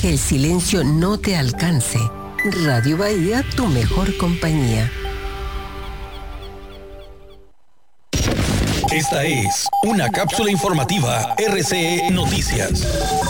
Que el silencio no te alcance. Radio Bahía, tu mejor compañía. Esta es una cápsula informativa RCE Noticias.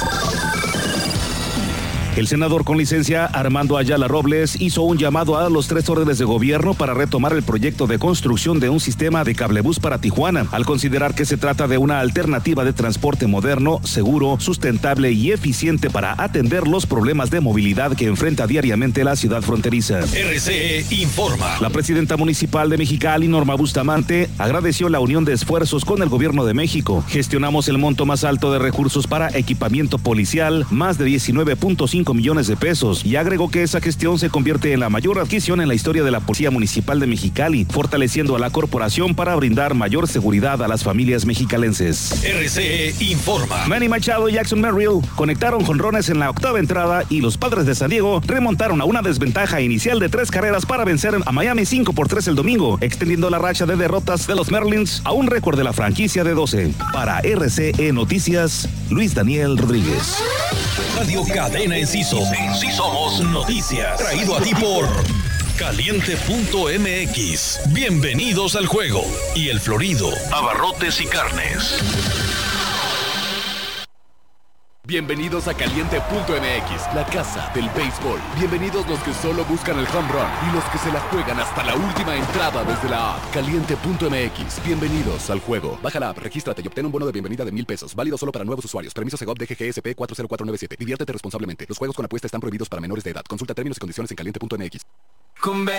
El senador con licencia Armando Ayala Robles hizo un llamado a los 3 órdenes de gobierno para retomar el proyecto de construcción de un sistema de cablebús para Tijuana, al considerar que se trata de una alternativa de transporte moderno, seguro, sustentable y eficiente para atender los problemas de movilidad que enfrenta diariamente la ciudad fronteriza. RCE informa. La presidenta municipal de Mexicali, Norma Bustamante, agradeció la unión de esfuerzos con el gobierno de México. Gestionamos el monto más alto de recursos para equipamiento policial, más de 19.5 millones de pesos, y agregó que esa gestión se convierte en la mayor adquisición en la historia de la Policía Municipal de Mexicali, fortaleciendo a la corporación para brindar mayor seguridad a las familias mexicalenses. RCE informa. Manny Machado y Jackson Merrill conectaron jonrones en la octava entrada y los Padres de San Diego remontaron a una desventaja inicial de 3 carreras para vencer a Miami 5-3 el domingo, extendiendo la racha de derrotas de los Marlins a un récord de la franquicia de 12. Para RCE Noticias, Luis Daniel Rodríguez. Radio Cadena Enciso. Somos noticias. Traído a ti por Caliente.mx. Bienvenidos al juego. Y El Florido, abarrotes y carnes. Bienvenidos a Caliente.mx, la casa del béisbol. Bienvenidos los que solo buscan el home run y los que se la juegan hasta la última entrada desde la app. Caliente.mx, bienvenidos al juego. Baja la app, regístrate y obtén un bono de bienvenida de $1,000. Válido solo para nuevos usuarios. Permiso Segov DGGSP 40497. Diviértete responsablemente. Los juegos con apuesta están prohibidos para menores de edad. Consulta términos y condiciones en Caliente.mx.